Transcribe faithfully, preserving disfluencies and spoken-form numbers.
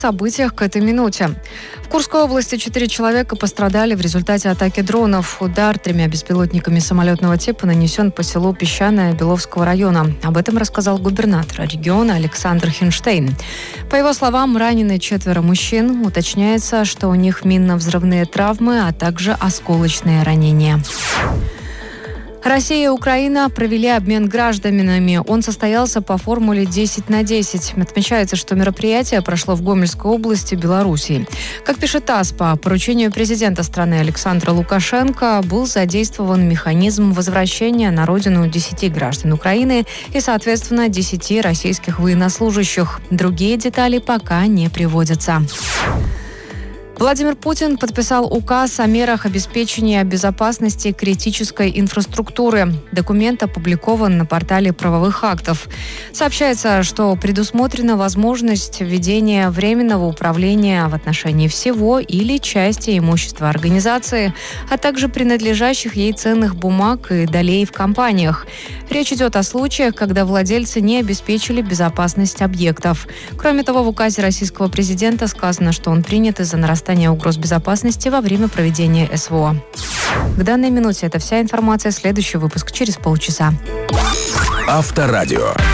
Событиях к этой минуте. В Курской области четыре человека пострадали в результате атаки дронов. Удар тремя беспилотниками самолетного типа нанесен по селу Песчаное Беловского района. Об этом рассказал губернатор региона Александр Хинштейн. По его словам, ранены четверо мужчин. Уточняется, что у них минно-взрывные травмы, а также осколочные ранения. Россия и Украина провели обмен гражданами. Он состоялся по формуле десять на десять. Отмечается, что мероприятие прошло в Гомельской области, Белоруссии. Как пишет ТАСС, по поручению президента страны Александра Лукашенко был задействован механизм возвращения на родину десяти граждан Украины и, соответственно, десяти российских военнослужащих. Другие детали пока не приводятся. Владимир Путин подписал указ о мерах обеспечения безопасности критической инфраструктуры. Документ опубликован на портале правовых актов. Сообщается, что предусмотрена возможность введения временного управления в отношении всего или части имущества организации, а также принадлежащих ей ценных бумаг и долей в компаниях. Речь идет о случаях, когда владельцы не обеспечили безопасность объектов. Кроме того, в указе российского президента сказано, что он принят из-за нарастания угроз безопасности во время проведения СВО. К данной минуте это вся информация. Следующий выпуск через полчаса. Авторадио.